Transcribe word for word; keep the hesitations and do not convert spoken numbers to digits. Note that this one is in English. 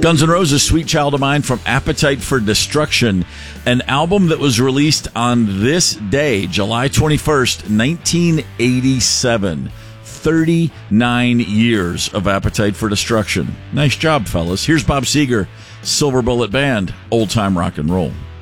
Guns N' Roses' Sweet Child of Mine from Appetite for Destruction, an album that was released on this day, July twenty-first, nineteen eighty-seven. thirty-nine years of Appetite for Destruction. Nice job, fellas. Here's Bob Seger, Silver Bullet Band, Old Time Rock and Roll.